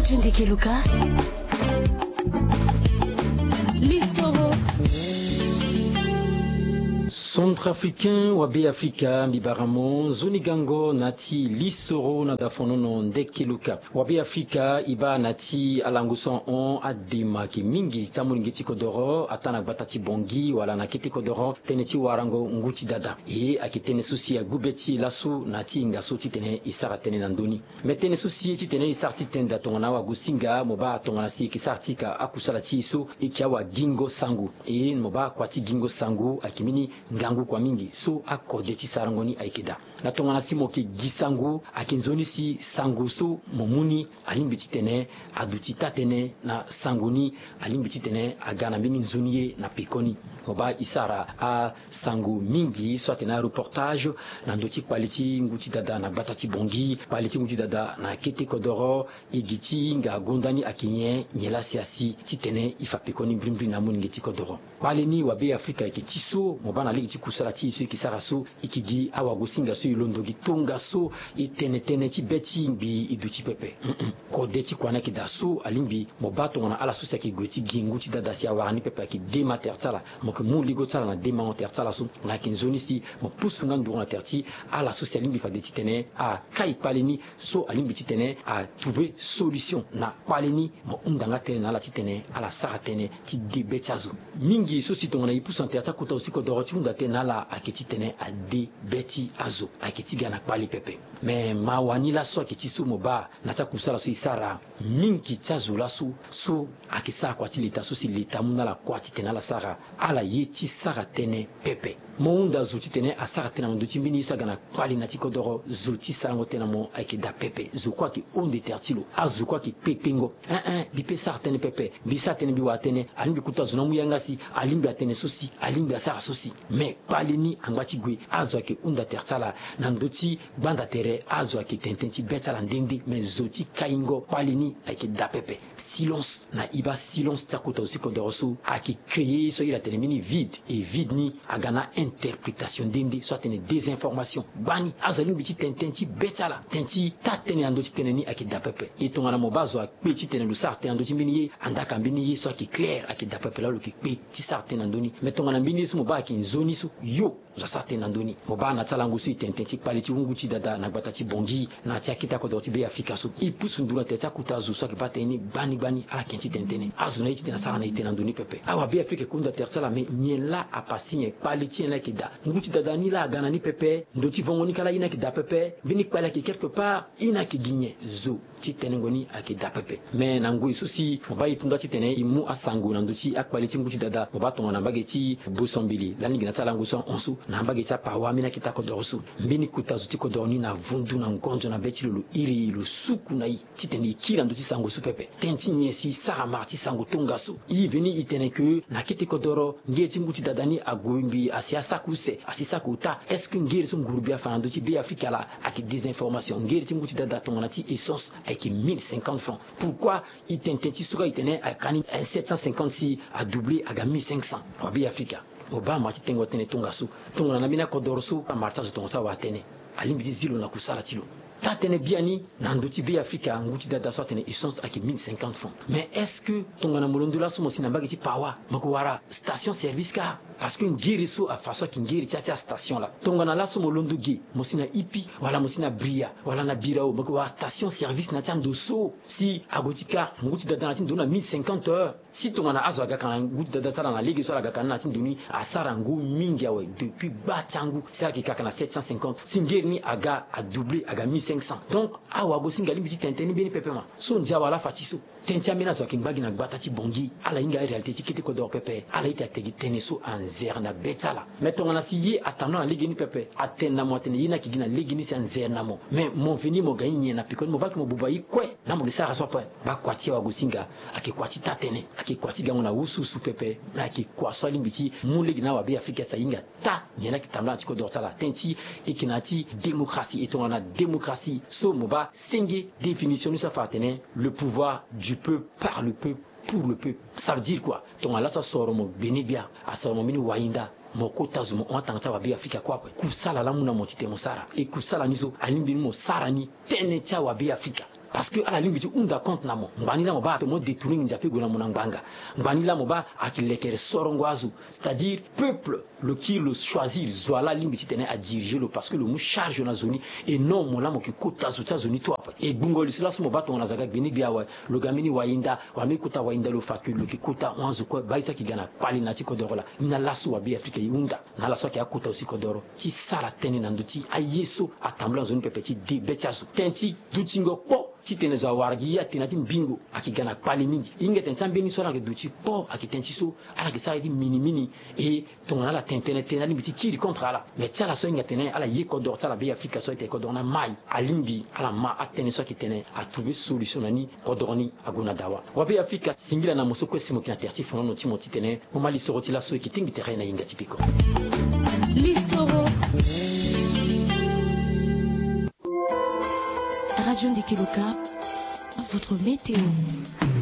Keluka Lisoro Centrafricain wabe Afrika bibaramo zunigango nati lisoro na dafonono ndekeluka wabe Afrika iba nati alanguson on adima ki mingi tamulingi tikodoro atana batati bongi wala na kiti kodoro teneti warango nguti dada e akitene susi ya gubeti lasu nati ngaso titene isara tene nandoni metene susi titene isarti tenda tongana wa gusinga moba tongana si kisartika akusala tiso ikiawa gingo sangu e moba kwati gingo sangu akimini ngangu kwa mingi so akodeti sarangoni aikida na tongana simo ki gisangu akinzoni si sangu so momuni alimbiti tene aduti tatene na sanguni alimbiti tene agana mini nzuniye na pikoni moba isara a sangu mingi soit na reportage na ndoti paliti nguti dada na batati bongi paliti nguti dada na kete kodoro igiti nga gondani akinye nyela siasi titene ifa pikoni blimbli na muni ngiti kodoro paleni wabe Afrika ikitiso moba na ligi kusala ti so kisara so ikigi awa gosinga so ilondo gitonga so itenetene ti beti bi iduti pepe kodeti kwana ki daso alimbi mobato ngana ala so saki goti gingu ti dada si awani pepe ki dema tertsala mo ke mu ligo tsala na dema tertsala so na kinzoni si mo pusunga ndu na terti ala so si alimbi fa deti tene a kai paleni so alimbi ti tene a trouver solution na paleni mo undanga tene na la ti tene ala sara tene ti debetsazo mingi so si tongana ipusan tertsa kuta aussi ko doroti unda tene ala aketi tene a debeti azo aketi gana pali pepe mais mawani la so aketi so moba na ta kusala so isara mingi tsazo la so akisa kwati leta so si leta muna la kwati tene ala sara ala yeti sara tene pepe mo unda zoti tene asara tene mo duti mbini isa gana pali na tiko doro zoti sarango tene mo akeda pepe zo kwa ki onde tertilo azo kwa ki pepengo bipe sara tene pepe bisa tene biwa tene alimbi kuta zona muyanga si alimbi atene so si alimbi asara so si mais paleni angwati gwe azo ke unda tertsala na ndoti banda tere azo ke tententi betsala ndende mais zoti kaingo paleni ake dapepe silence na iba silence takota aussi ko doroso ake créer so ila telemini vide et vide ni agana interprétation ndende soit tene désinformation bani azo limbi ti tententi betsala tenti tatene andoti teneni ake dapepe et tongana mobazo a petit tene lu sarte andoti mbini ye andaka mbini ye soit ki clair ake dapepe la lu ki pe ti sarte andoni mais tongana mbini so moba ki nzoni so yo za sarte nandoni moba na tsala ngusu itententi paliti unguti dada na batati bongi na tia kita ko doti be Afrika so ipusu ndura te kuta zo so ki pateni bani ala kenti tentene azu na iti na sara na ite nandoni pepe awa be Afrika kunda tertsala me nyela apasinye paliti na kida nguti dada ni la gana ni pepe ndoti vongoni kala ina ki da pepe bini kwala ki quelque part ina ki ginye zo ti tenengoni akida pepe mais na ngui susi moba itunda ti tene imu asangu na ndoti akwaliti nguti dada moba tonga na bageti bosombili la ningi na tsala ngusu onsu na mbagi cha pawa mina kita ko dorsu mbini kutazuti ko dorni na vundu na ngonjo na beti lulu iri lu suku na yi titeni kila nduti sango su pepe tenti nyesi sara marti sango tongaso yi veni itene ke na kiti ko doro ngeti nguti dadani agumbi asiasa kuse asisa kuta est-ce que ngeri so ngurubi afana nduti be Afrika la aki désinformation ngeri nguti dada tonga ti essence avec 1050 francs pourquoi itententi suka itene akani 756 a doublé aga 1500 wa be Afrika Obama ti tengo tene tongasu tonga na mina ko dorsu pa marta zo tonga sa watene alimbi zilo na kusala tilo tatene biani na ndoti be Afrika nguti dada so tene essence aki 1050 francs mais est-ce que tonga na mulondula so mosina mbagi ti pawa mako wara station service ka parce que ngiri so a faso ki ngiri tia station la tonga na la so molondo gi mosina ipi wala mosina bria wala na birao mako wara station service na tia ndoso si agotika nguti dada na ti ndona 1050 heures si tonga na azo aga kana nguti dada sala na legi so aga kana na ti nduni asara ngu mingi awe depuis batangu sala ki kaka na 750 singeri ni aga a doublé aga 1500 donc awa gosinga limbi ti tenteni beni pepema so ndia wala fatiso tenti amena zo kimbagi na gbata ti bongi ala inga réalité ti kiti ko dor pepe ala ita tegi teneso anzer na betala metonga na si ye atano na legi ni pepe atena mo atene yina kigina legi ni si anzer na mo mais mon veni mo gagné na pikoni mo baki mo buba yi kwe na mo gisara so pa ba kwati wa gosinga akikwati tatene akikwati gango na usu pepe na akikwaso limbi ti mu legi na wa be Afrika sa inga ta nyena kitamla ti ko dor sala tenti ikinati démocratie etonga na démocratie so moba senge définition sa fatene le pouvoir du peuple par le peuple pour le peuple ça veut dire quoi tonga la sa soro mo benibia asoro mo mini wainda moko tazumo on tanga wa be Afrika kwa kusala la muna motite mosara e kusala nizo alimbi mo sara ni tene cha wa be Afrika parce que ala limbi ti unda compte namo ngani la mo ba to mo détourner njape gona mo ngbanga ngani la mo ba akilekere sorongwazu, c'est-à-dire peuple le qui le choisir zoala limbi ti tene à diriger le parce que le mou charge na zoni et non mo la mo ki kota zuta zoni to et bungoli sila mo ba to na zaga bini biawa le gamini wainda wa mi kota wainda le fakul le ki kota wanzu ko ba isa ki gana pali na ti kodoro la ina lasu wa bi afrika yunda na la so ki akota aussi kodoro ti sala tene na nduti ayeso atambla zoni pepeti de betiasu tenti dutingo po ti tene za wargi ya tena ti bingo aki gana pali mingi inge ten sambeni so na ke duti po aki tenti so ala ki sa di mini et tongana la tentene tena limbi ti kiri contre ala mais tia la so inga tene ala ye kodoro tia la bi afrika so te kodoro na mai alimbi ala ma atene so ki tene a trouver solution nani kodoro ni aguna dawa wa bi afrika singila na muso kwesi mo ki intersi fono no ti mo ti tene mo mali so ti la so ki tingi terrain na inga tipiko Lissoro. Radio Ndekeluka, votre météo.